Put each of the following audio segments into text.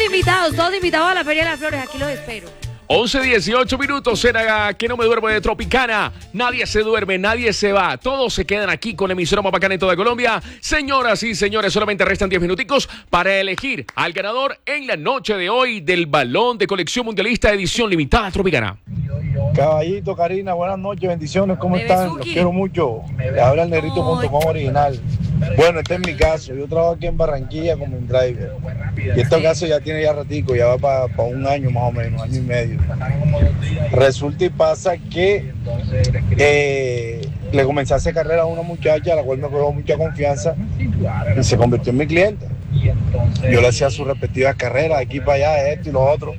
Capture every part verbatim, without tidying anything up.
invitados, todos invitados a la Feria de las Flores. Aquí los espero. once dieciocho minutos era que no me duermo de Tropicana. Nadie se duerme, nadie se va. Todos se quedan aquí con la emisora más bacana en toda Colombia. Señoras y señores, solamente restan diez minuticos para elegir al ganador en la noche de hoy del Balón de Colección Mundialista edición limitada Tropicana. Caballito, Karina, buenas noches, bendiciones, ¿cómo Bebe están? Suki. Los quiero mucho. Le habla el negrito punto com original. Bueno, este es mi caso. Yo trabajo aquí en Barranquilla como un driver. Y este caso ya tiene ya ratico, ya va para pa un año más o menos, año y medio. Resulta y pasa que eh, le comencé a hacer carrera a una muchacha a la cual me cogió mucha confianza y se convirtió en mi cliente. Yo le hacía sus respectivas carreras, aquí para allá, esto y lo otro.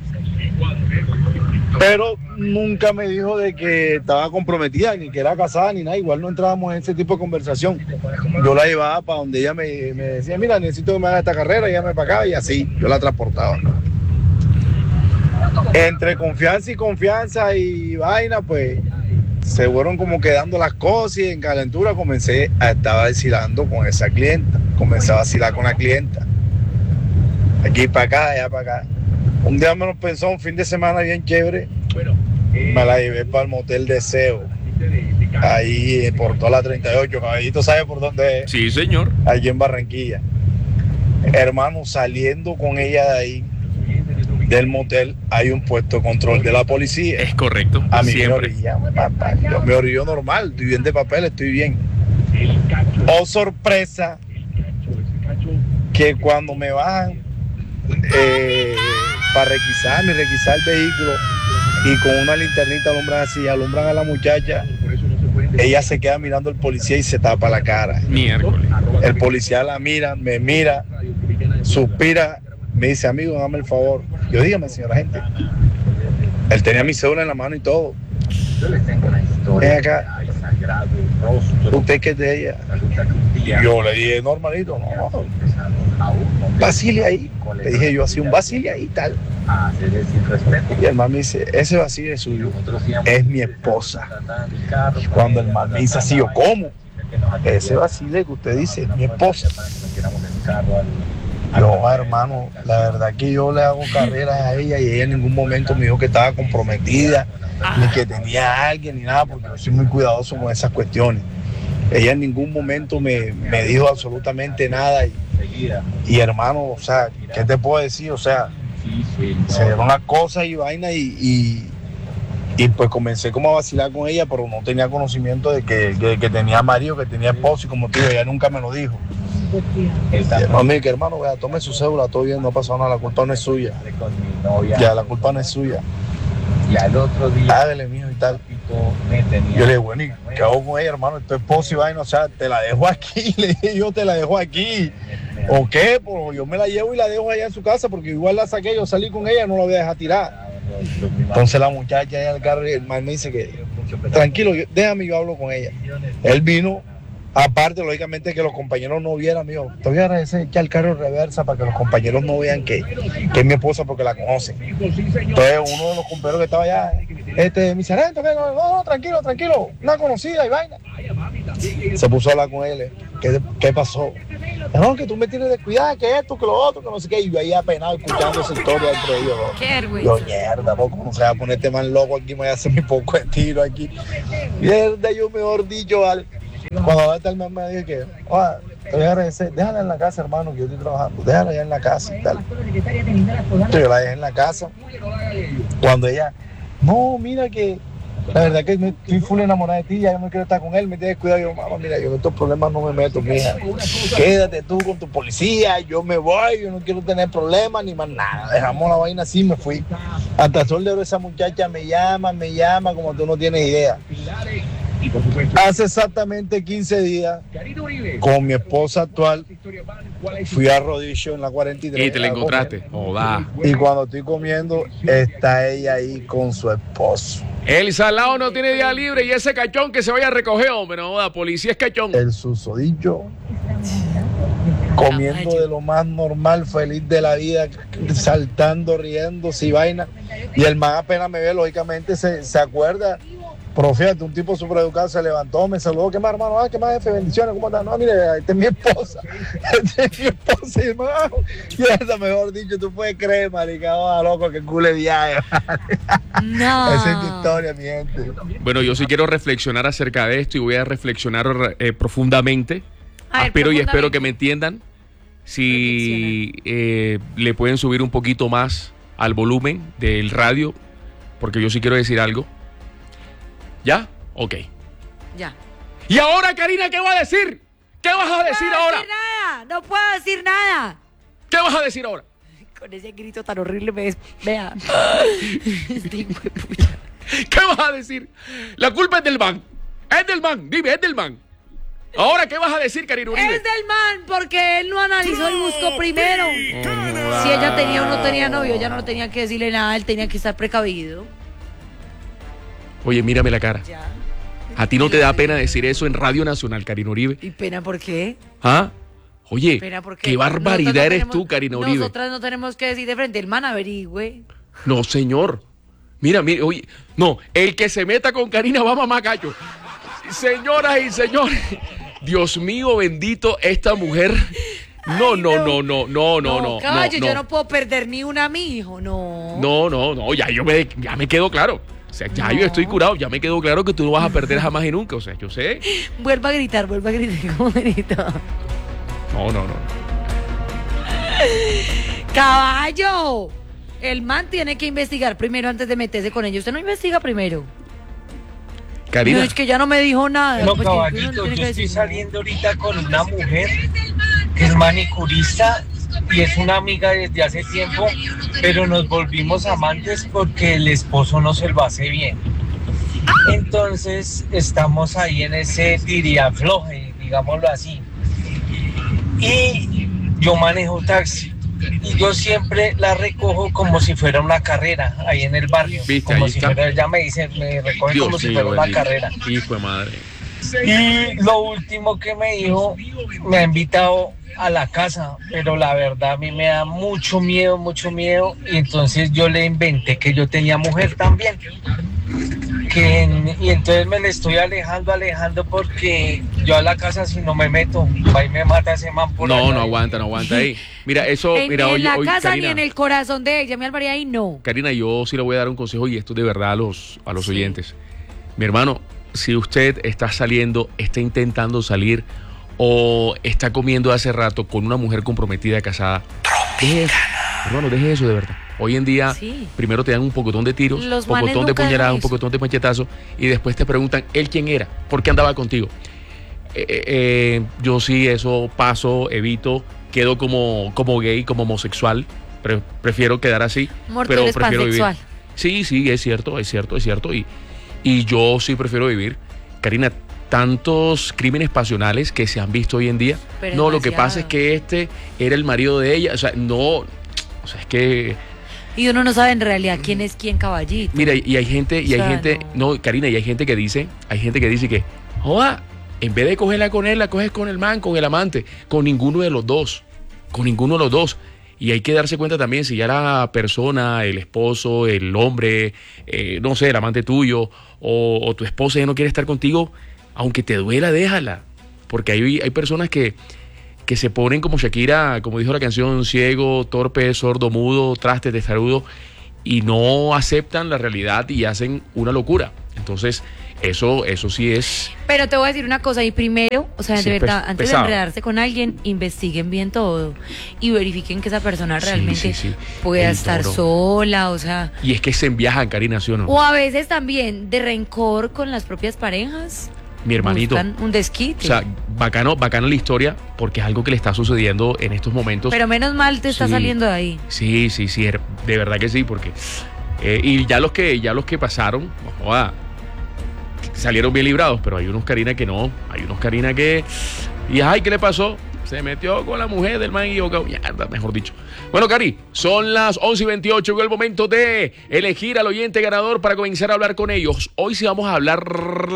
Pero nunca me dijo de que estaba comprometida, ni que era casada, ni nada. Igual no entrábamos en ese tipo de conversación. Yo la llevaba para donde ella me, me decía, mira, necesito que me haga esta carrera, y ella me pagaba y así, yo la transportaba. Entre confianza y confianza y vaina, pues se fueron como quedando las cosas y en calentura comencé a estar vacilando con esa clienta. Comencé a vacilar con la clienta. Aquí para acá, allá para acá. Un día me lo pensó, un fin de semana bien chévere, me la llevé para el motel Deseo, ahí por toda la treinta y ocho, Caballito sabe por dónde es. Sí, señor. Allí en Barranquilla. Hermano, saliendo con ella de ahí, del motel, hay un puesto de control de la policía. Es correcto, A mí siempre. me orillan, papá, yo me orillo normal, estoy bien de papel, estoy bien. Oh, sorpresa, que cuando me bajan, eh, para requisarme, requisar el vehículo y con una linternita alumbran así, alumbran a la muchacha, ella se queda mirando al policía y se tapa la cara. Miércoles. El policía la mira, me mira, suspira, me dice, amigo, dame el favor. Yo, dígame, señora gente. Él tenía mi cédula en la mano y todo. Ven acá. ¿Usted qué es de ella? Y yo le dije, normalito, no. Vacile ahí. Le dije yo así, un vacile ahí tal. Y el man me dice, ese vacile es suyo, es mi esposa. Y cuando el man me dice así, yo, ¿cómo? Ese vacile que usted dice es mi esposa. No, hermano, la verdad que yo le hago carreras a ella y ella en ningún momento me dijo que estaba comprometida, ni que tenía a alguien, ni nada, porque yo soy muy cuidadoso con esas cuestiones. Ella en ningún momento me, me dijo absolutamente nada y, y hermano, o sea, ¿qué te puedo decir? O sea, se dieron las cosas y vaina y, y, y pues comencé como a vacilar con ella, pero no tenía conocimiento de que, que, que tenía marido, que tenía esposo y como te digo, ella nunca me lo dijo. No, mire, que hermano, vea, tome su cédula, todo bien, no ha pasado nada, la culpa no es suya. Ya, la culpa no es suya. Y al otro día, hágale, mijo, y tal. me tenía... Yo le dije, bueno, ¿y qué hago con ella, hermano? Tu esposo y vaina, o sea, te la dejo aquí, le dije yo, te la dejo aquí. ¿O qué? Pues yo me la llevo y la dejo allá en su casa, porque igual la saqué, yo salí con ella, no la voy a dejar tirar. Entonces la muchacha allá en el carro, el man me dice que, tranquilo, yo, déjame, yo hablo con ella. Él vino, aparte, lógicamente, que los compañeros no vieran, amigo, te voy a agradecer echar el carro reversa para que los compañeros no vean que, que es mi esposa porque la conocen. Entonces uno de los compañeros que estaba allá, este, mi sargento, que no, no, no, tranquilo, tranquilo, una conocida y vaina. Se puso a hablar con él, ¿qué, qué pasó? No, que tú me tienes de cuidar, que esto, que lo otro, que no sé qué, y yo ahí apenado escuchando esa historia entre ellos. Qué Yo, mierda, ¿no? ¿Cómo se va a poner este man loco aquí? Me voy a hacer mi poco de tiro aquí. Mierda, yo mejor dicho, ¿vale? Cuando va a estar, me dije que, oh, te voy a agradecer, déjala en la casa, hermano, que yo estoy trabajando, déjala allá en la casa y tal. Entonces yo la dejé en la casa. Cuando ella, no, mira que, la verdad que me, estoy full enamorada de ti, ya yo no quiero estar con él, me tienes cuidado. Yo, mamá, mira, yo en estos problemas no me meto, mija. Quédate tú con tu policía, yo me voy, yo no quiero tener problemas ni más nada. Dejamos la vaina así, me fui. Hasta el sol de hoy esa muchacha me llama, me llama, como tú no tienes idea. Hace exactamente quince días, con mi esposa actual, fui a Rodillo en la cuarenta y tres. Y te la encontraste. Joda. Y cuando estoy comiendo, está ella ahí con su esposo. El salado no tiene día libre y ese cachón que se vaya a recoger, hombre. No, la policía es cachón. El susodicho, comiendo de lo más normal, feliz de la vida, saltando, riendo, y vaina. Y el man apenas me ve, lógicamente se, se acuerda, Pero fíjate, un tipo súper educado se levantó, me saludó, ¿qué más, hermano? Ah, ¿qué más, jefe? Bendiciones, ¿cómo estás? No, mire, esta es mi esposa. Esta es mi esposa, hermano. Y esa, mejor dicho, tú puedes creer, marica, oh, loco, que culo de viaje. No. Esa es mi historia, mi gente. Bueno, yo sí quiero reflexionar acerca de esto y voy a reflexionar eh, profundamente. A ver, Espero y espero profundamente. que me entiendan. Si eh, le pueden subir un poquito más al volumen del radio, porque yo sí quiero decir algo. ¿Ya? Ok. Ya. ¿Y ahora, Karina, qué vas a decir? ¿Qué vas a decir no puedo ahora? decir nada, no puedo decir nada. ¿Qué vas a decir ahora? Con ese grito tan horrible me des... Vea. Este hijo de puta. ¿Qué vas a decir? La culpa es del man. Es del man. Dime, es del man. Ahora, ¿qué vas a decir, Karina Uribe? Es del man, porque él no analizó y buscó primero. Si ella tenía o no tenía novio, ella no tenía que decirle nada, él tenía que estar precavido. Oye, mírame la cara. Ya. ¿A ti no te da pena decir eso en Radio Nacional, Karina Uribe? ¿Y pena por qué? ¿Ah? Oye, Pena por qué. qué barbaridad Nosotros no eres tenemos- tú, Karina Uribe. Nosotras no tenemos que decir de frente, el man averigüe. No, señor. Mira, mira, oye, no, el que se meta con Karina va a mamar gallo. Señoras y señores, Dios mío bendito, esta mujer. No, Ay, no, no. no, no, no, no, no. Caballo, no, yo no puedo perder ni una a mi hijo, no. No, no, no, ya yo me, ya me quedo claro. O sea, ya No. yo estoy curado, ya me quedó claro que tú no vas a perder jamás y nunca. O sea, yo sé. Vuelva a gritar, vuelva a gritar, ¿cómo grita? No, no, no. Caballo, el man tiene que investigar primero antes de meterse con ellos. Usted no investiga primero. Karina. No, es que ya no me dijo nada. No, pues, que uno caballito, tiene yo que estoy decir. saliendo ahorita con una mujer que es manicurista y es una amiga desde hace tiempo, pero nos volvimos amantes porque el esposo no se lo hace bien. Entonces estamos ahí en ese tiriafloje, digámoslo así. Y yo manejo taxi y yo siempre la recojo como si fuera una carrera ahí en el barrio. ¿Viste? Como Ahí si está. fuera, ella me dice, me recoge como Dios si mío, fuera una bendito. carrera. Hijo de madre. Y lo último que me dijo, me ha invitado a la casa, pero la verdad a mí me da mucho miedo, mucho miedo, y entonces yo le inventé que yo tenía mujer también. Que, y entonces me le estoy alejando, alejando, porque yo a la casa si no me meto, va y me mata ese man por No, allá. no aguanta, no aguanta ahí. Mira, eso, En, mira, en oye, la oye, casa Karina, ni en el corazón de ella, mi Alvaría, ahí no. Karina, yo sí le voy a dar un consejo y esto de verdad a los, a los Sí. oyentes. Mi hermano, si usted está saliendo, está intentando salir o está comiendo hace rato con una mujer comprometida, casada, deje eso. Hermano, deje eso de verdad. Hoy en día, Sí. primero te dan un pocotón de tiros, Los un manes pocotón de nunca dejan puñaladas, un eso. pocotón de machetazos y después te preguntan, ¿él quién era? ¿Por qué andaba contigo? Eh, eh, eh, yo sí, eso paso, evito, quedo como, como gay, como homosexual. Pre- prefiero quedar así, Amor, tú pero eres prefiero vivir. pansexual. Sí, sí, es cierto, es cierto, es cierto. Y, y yo sí prefiero vivir. Karina, tantos crímenes pasionales que se han visto hoy en día. Pero no, lo que demasiado. pasa es que este era el marido de ella. O sea, no. O sea, es que. Y uno no sabe en realidad quién es quién, caballito. Mira, y hay gente, y hay O sea, gente. No. Karina, y hay gente que dice, hay gente que dice que, joda, en vez de cogerla con él, la coges con el man, con el amante, con ninguno de los dos. Con ninguno de los dos. Y hay que darse cuenta también si ya la persona, el esposo, el hombre, eh, no sé, el amante tuyo o, o tu esposa ya no quiere estar contigo, aunque te duela, déjala. Porque hay, hay personas que, que se ponen como Shakira, como dijo la canción, ciego, torpe, sordo, mudo, traste, testarudo, y no aceptan la realidad y hacen una locura. Entonces, eso, eso sí es... Pero te voy a decir una cosa, y primero, o sea, Sí, de verdad, pes- antes pesado. de enredarse con alguien, investiguen bien todo y verifiquen que esa persona Sí, realmente sí, sí. pueda El estar toro. sola, o sea, Y es que se enviajan, Karina, ¿sí o no? o a veces también de rencor con las propias parejas. Mi hermanito. Buscan un desquite. O sea, bacano, bacano la historia, porque es algo que le está sucediendo en estos momentos. Pero menos mal te está Sí. saliendo de ahí. Sí, sí, sí, er- de verdad que sí, porque eh, y ya los que ya los que pasaron, no joda, salieron bien librados, pero hay unos Karina que no, hay unos Karina que y ay, ¿qué le pasó? Se metió con la mujer del man equivocado. Mierda, mejor dicho. Bueno, Cari, son las once y veintiocho. Llegó el momento de elegir al oyente ganador para comenzar a hablar con ellos. Hoy sí vamos a hablar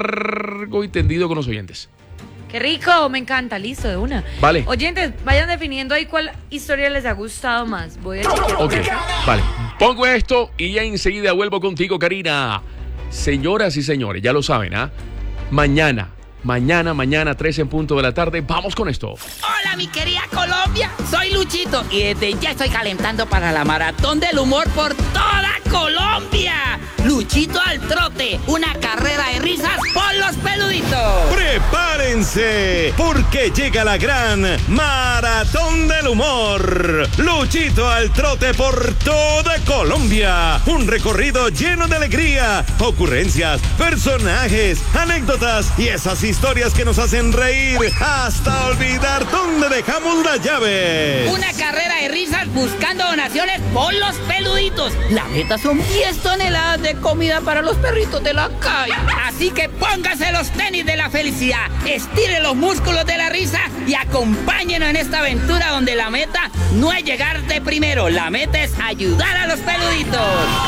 largo y tendido con los oyentes. Qué rico, me encanta, listo, de una. Vale. Oyentes, vayan definiendo ahí cuál historia les ha gustado más. Voy a chequear. Ok, vale. Pongo esto y ya enseguida vuelvo contigo, Karina. Señoras y señores, ya lo saben, ¿ah? Mañana, mañana, mañana, tres en punto de la tarde, vamos con esto. Hola, mi querida Colombia, soy Luchito y desde ya estoy calentando para la maratón del humor por toda Colombia. Luchito al trote, una carrera de risas por los peluditos. ¡Prepárense! Porque llega la gran Maratón del Humor. Luchito al trote por toda Colombia. Un recorrido lleno de alegría, ocurrencias, personajes, anécdotas y esas historias que nos hacen reír hasta olvidar dónde dejamos las llaves. Una carrera de risas buscando donaciones por los peluditos. La meta son diez toneladas de comida para los perritos de la calle. Así que póngase los tenis de la felicidad, estire los músculos de la risa y acompáñenos en esta aventura donde la meta no es llegar de primero, la meta es ayudar a los peluditos.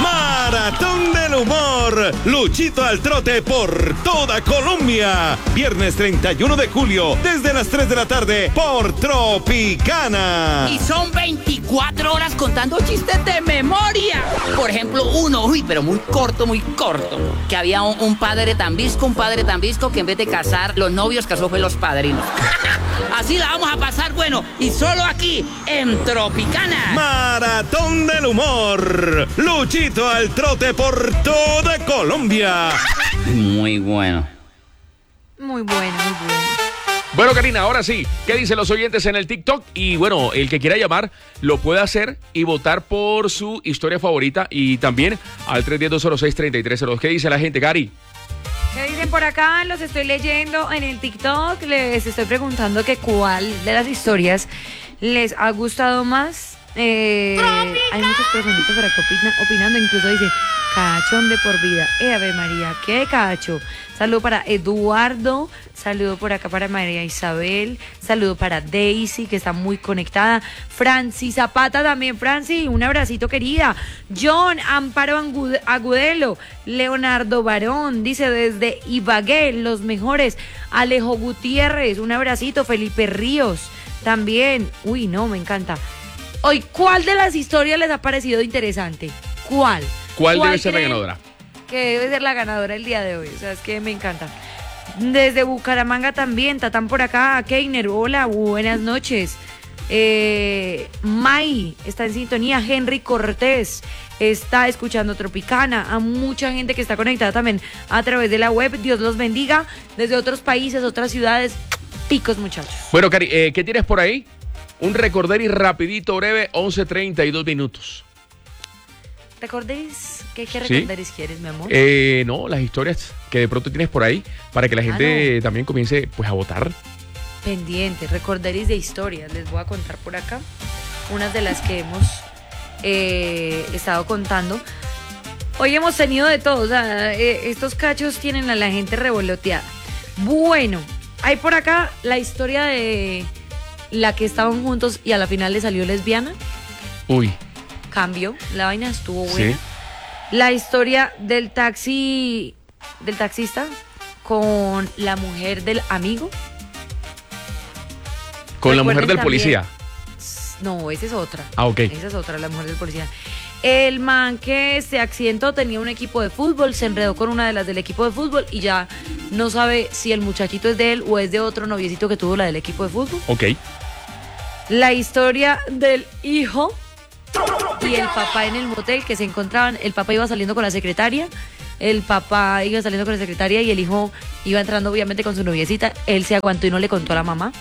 Maratón del Humor. Luchito al trote por toda Colombia. Viernes treinta y uno de julio, desde las tres de la tarde, por Tropicana. Y son veinticuatro horas contando chistes de memoria. Por ejemplo, uno, uy, pero muy corto, muy corto. Que había un, un padre tan visco, un padre tan visco que en vez de casar los novios, casó fue los padrinos. Así la vamos a pasar, bueno, y solo aquí, en Tropicana. Maratón del Humor. Luchito al trote por toda Colombia. Muy bueno. Muy bueno, muy bueno. Bueno, Karina, ahora sí, ¿qué dicen los oyentes en el TikTok? Y bueno, el que quiera llamar lo puede hacer y votar por su historia favorita y también al tres uno cero, dos cero seis, tres tres cero dos. ¿Qué dice la gente, Cari? ¿Qué dicen por acá? Los estoy leyendo en el TikTok. Les estoy preguntando que cuál de las historias les ha gustado más. Eh, hay muchas personitas por acá opina, opinando, incluso dice cachón de por vida. Eh, Ave María, qué cacho. Saludo para Eduardo, saludo por acá para María Isabel, saludo para Daisy, que está muy conectada. Franci Zapata también, Franci, un abracito querida. John Amparo Agudelo, Leonardo Barón, dice desde Ibagué, los mejores. Alejo Gutiérrez, un abracito. Felipe Ríos, también. Uy, no, me encanta. Hoy, ¿cuál de las historias les ha parecido interesante? ¿Cuál? ¿Cuál, ¿Cuál debe ser la creen ganadora? Que debe ser la ganadora el día de hoy. O sea, es que me encanta. Desde Bucaramanga también, Tatán por acá, Keiner, hola, buenas noches. Eh, May está en sintonía, Henry Cortés está escuchando Tropicana, a mucha gente que está conectada también a través de la web. Dios los bendiga, desde otros países, otras ciudades. Picos, muchachos. Bueno, Cari, eh, ¿qué tienes por ahí? Un recorder y rapidito, breve, once treinta y dos minutos. ¿Recordéis? ¿Qué, qué ¿Sí? recorderis quieres, mi amor? Eh, no, las historias que de pronto tienes por ahí para que la gente Ah, no. también comience pues a votar. Pendiente, recorderis de historias. Les voy a contar por acá unas de las que hemos eh, estado contando. Hoy hemos tenido de todo, o sea, eh, estos cachos tienen a la gente revoloteada. Bueno, hay por acá la historia de la que estaban juntos y a la final le salió lesbiana. Uy, Cambio, la vaina estuvo buena. sí. La historia del taxi, del taxista con la mujer del amigo. Con la mujer Recuerden del también- policía. No, esa es otra. Ah, ok. Esa es otra, la mujer del policía. El man que se accidentó tenía un equipo de fútbol, se enredó con una de las del equipo de fútbol y ya no sabe si el muchachito es de él o es de otro noviecito que tuvo la del equipo de fútbol. Ok. La historia del hijo y el papá en el motel que se encontraban. El papá iba saliendo con la secretaria, el papá iba saliendo con la secretaria y el hijo iba entrando obviamente con su noviecita. Él se aguantó y no le contó a la mamá.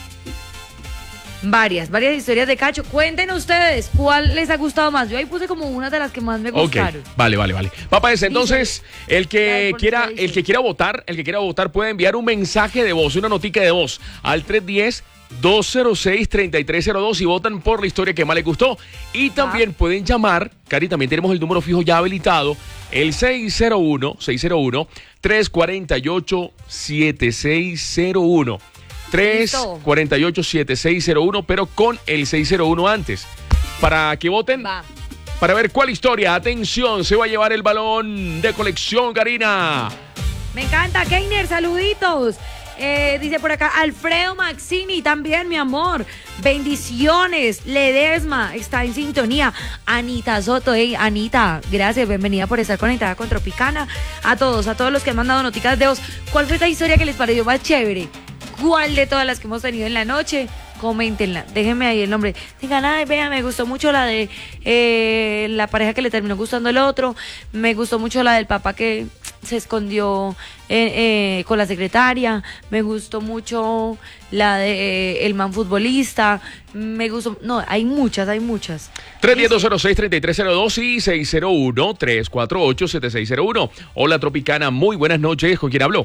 Varias, varias historias de cacho. Cuenten ustedes cuál les ha gustado más. Yo ahí puse como una de las que más me Ok, gustaron. vale, vale, vale. Papá, ese, entonces, el La que de quiera, policía el que quiera votar, el que quiera votar puede enviar un mensaje de voz, una notica de voz al tres uno cero, dos cero seis, tres tres cero dos y votan por la historia que más les gustó. Y también pueden llamar, Cari, también tenemos el número fijo ya habilitado, el seis cero uno, seis cero uno, tres cuatro ocho, siete seis cero uno. tres cuatro ocho, siete seis cero uno, pero con el seis cero uno antes. Para que voten, Va. para ver cuál historia, atención, se va a llevar el balón de colección, Karina. Me encanta, Keiner, saluditos. Eh, dice por acá, Alfredo Maxini también, mi amor. Bendiciones. Ledesma está en sintonía. Anita Soto, hey, Anita, gracias, bienvenida por estar conectada con Tropicana. A todos, a todos los que han mandado noticas de voz. ¿Cuál fue esta historia que les pareció más chévere? ¿Cuál de todas las que hemos tenido en la noche? Coméntenla, déjenme ahí el nombre. Digan, ay, vea, me gustó mucho la de eh, la pareja que le terminó gustando el otro. Me gustó mucho la del papá que se escondió eh, eh, con la secretaria. Me gustó mucho la de eh, el man futbolista. Me gustó, no, hay muchas, hay muchas. tres uno cero, dos cero seis, tres tres cero dos y seis cero uno, tres cuatro ocho, siete seis cero uno. Hola, Tropicana, muy buenas noches. ¿Con quién habló?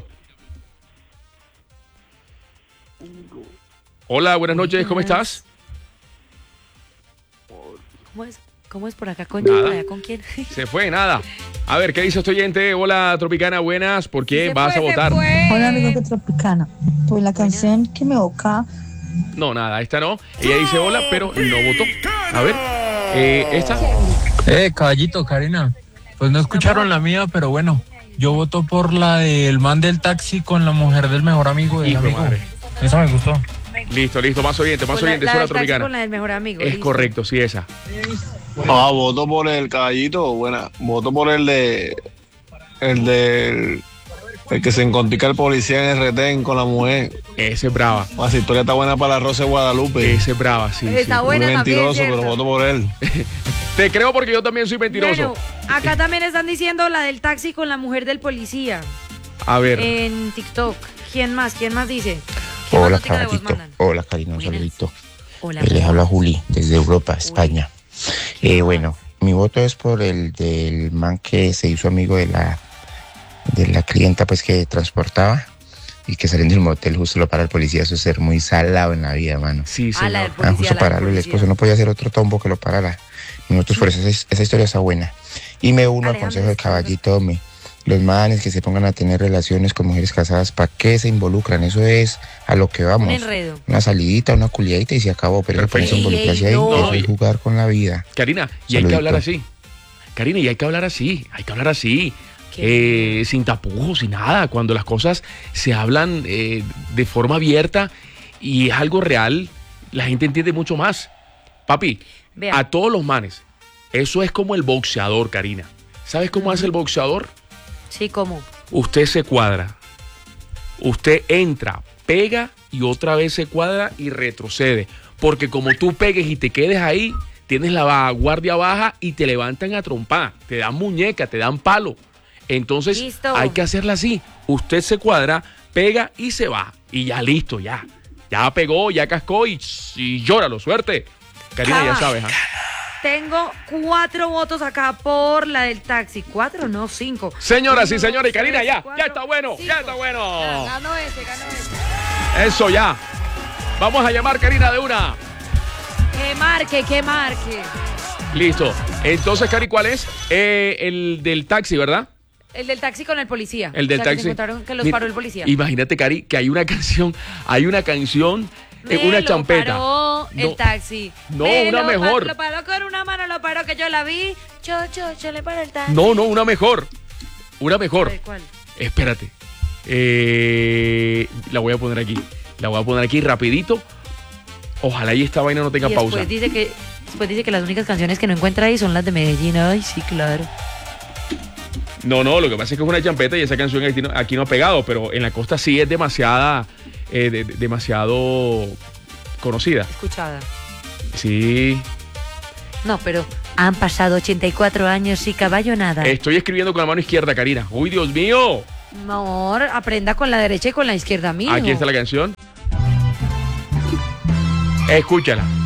Hola, buenas noches, ¿cómo estás? ¿Cómo es, cómo es por acá con, Nada. allá, ¿con quién? Se fue, nada. A ver, ¿qué dice este oyente? Hola, Tropicana, buenas. ¿Por qué Se vas fue, a se votar? fue. Hola amigos de Tropicana, pues la canción que me evoca. No, nada, esta no. Ella dice hola, pero no votó. A ver, eh, esta. Eh, caballito, Karina. Pues no escucharon la mía, pero bueno. Yo voto por la del man del taxi con la mujer del mejor amigo del Hijo de amigo. madre. Esa me gustó. Listo, listo, más oyente, más Con la- oyente, la sola del taxi Tropicana. con la del mejor amigo. Es listo. correcto, sí, esa. Ah, voto por el caballito, buena. Voto por el de. El del. El que se encontrica el policía en el retén con la mujer. Ese es brava. Esa historia está buena para la Rosa de Guadalupe. Ese es brava, sí. Está sí. buena, Muy también, mentiroso, ¿cierto? pero voto por él. Te creo porque yo también soy mentiroso. Bueno, acá también están diciendo la del taxi con la mujer del policía A ver. en TikTok. ¿Quién más? ¿Quién más dice? ¿Qué más Hola, notica de voz caballito. mandan? Hola, Karina, un Buenas. saludito. Hola. Eh, Les habla Juli, desde Europa, España. ¿Qué Eh, más? bueno, mi voto es por el del man que se hizo amigo de la de la clienta pues que transportaba y que saliendo del motel justo lo para el policía. Eso es ser muy salado en la vida, mano. Sí, Ah, la señor. del Ah, policía, justo la del pararlo, el policía. esposo no podía hacer otro tombo que lo parara. Y nosotros por eso esa, esa historia está buena. Y me uno al Alejandro, consejo del sí, caballito, me, los manes que se pongan a tener relaciones con mujeres casadas, ¿para qué se involucran? Eso es a lo que vamos. Un enredo. Una salidita, una culiadita y se acabó, pero no ponerse a Ey, involucrarse ey, ahí, no. eso es jugar con la vida. Karina, y hay que Saludito. hablar así. Karina, y hay que hablar así. Hay que hablar así. Qué Eh, sin tapujos, sin nada. Cuando las cosas se hablan eh, de forma abierta y es algo real, la gente entiende mucho más. Papi, Vea. a todos los manes, eso es como el boxeador, Karina. ¿Sabes cómo hace el boxeador? Sí, ¿cómo? Usted se cuadra. Usted entra, pega y otra vez se cuadra y retrocede. Porque como tú pegues y te quedes ahí, tienes la guardia baja y te levantan a trompar. Te dan muñeca, te dan palo. Entonces Listo. hay que hacerla así. Usted se cuadra, pega y se va. Y ya listo, ya. Ya pegó, ya cascó y, y llóralo, suerte. Karina, ya Cava. sabes. ¿ah? Tengo cuatro votos acá por la del taxi. ¿Cuatro? No, cinco. Señoras y Uno, señores, dos, Karina, tres, ya, cuatro, ya está bueno, ya cinco. está bueno. Ya, ganó ese, ganó ese. Eso ya. Vamos a llamar Karina de una. Que marque, que marque. Listo. Entonces, Cari, ¿cuál es? Eh, el del taxi, ¿verdad? El del taxi con el policía. El del O sea, que taxi. se encontraron que los Mira, paró el policía. Imagínate, Cari, que hay una canción, hay una canción, eh, Me una lo champeta. paró el No, taxi. no, Me una lo pa- mejor. Lo paró con una mano, lo paró que yo la vi. Cho, cho, cho, le paró el taxi. No, no, una mejor. Una A mejor. ver, ¿cuál? Espérate. Eh, la voy a poner aquí. La voy a poner aquí rapidito. Ojalá y esta vaina no tenga Y pausa. después dice que después dice que las únicas canciones que no encuentra ahí son las de Medellín. Ay, sí, claro. No, no, lo que pasa es que es una champeta y esa canción aquí no, aquí no ha pegado, pero en la costa sí es demasiada, eh, de- de- demasiado conocida. Escuchada. Sí. No, pero han pasado ochenta y cuatro años y caballo nada. Estoy escribiendo con la mano izquierda, Karina. ¡Uy, Dios mío! Amor, aprenda con la derecha y con la izquierda, mijo. Aquí está la canción. Escúchala.